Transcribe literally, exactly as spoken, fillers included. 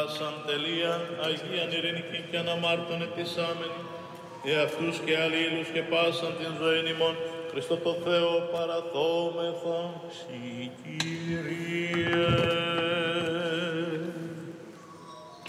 Σαν τελεία, Αγίαν ειρηνική και αναμάρτων ετισάμενη, εαυτούς και αλλήλους και πάσαν την ζωή ημών, Χριστό το Θεό παραθόμεθα, Συ Κύριε.